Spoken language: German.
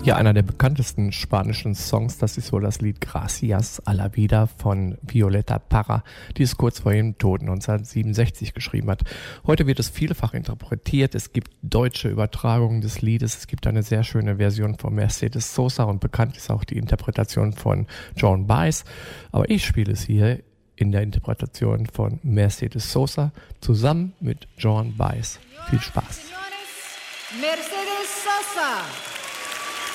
Ja, einer der bekanntesten spanischen Songs, das ist wohl das Lied Gracias a la Vida von Violeta Parra, die es kurz vor ihrem Tod 1967 geschrieben hat. Heute wird es vielfach interpretiert, es gibt deutsche Übertragungen des Liedes, es gibt eine sehr schöne Version von Mercedes Sosa und bekannt ist auch die Interpretation von Joan Baez, aber ich spiele es hier in der Interpretation von Mercedes Sosa zusammen mit Joan Baez. Viel Spaß. Mercedes Sosa.